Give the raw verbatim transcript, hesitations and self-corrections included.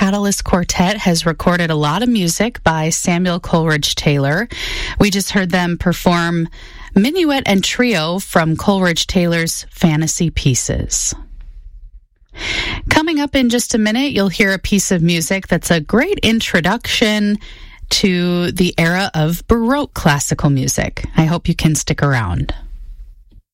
Catalyst Quartet has recorded a lot of music by Samuel Coleridge Taylor. We just heard them perform Minuet and Trio from Coleridge Taylor's Fantasy Pieces. Coming up in just a minute, you'll hear a piece of music that's a great introduction to the era of Baroque classical music. I hope you can stick around.